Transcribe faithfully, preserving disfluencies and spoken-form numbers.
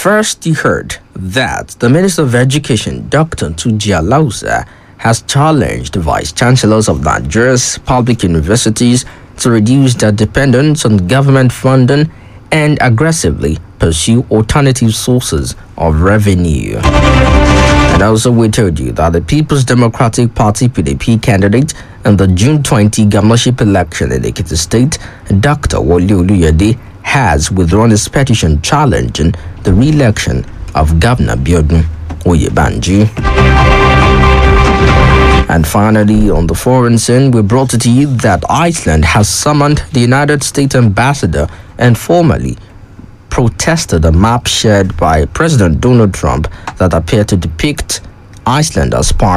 First, you heard that the Minister of Education, Doctor Tuji Alausa, has challenged vice chancellors of Nigeria's public universities to reduce their dependence on government funding and aggressively pursue alternative sources of revenue. And also, we told you that the People's Democratic Party P D P candidate in the June twentieth governorship election in Ekiti State, Doctor Wole Oluyede, has withdrawn his petition challenging the re-election of Governor Biodun Oyebanji. And finally, on the foreign scene, we brought to you that Iceland has summoned the United States ambassador and formally protested a map shared by President Donald Trump that appeared to depict Iceland as part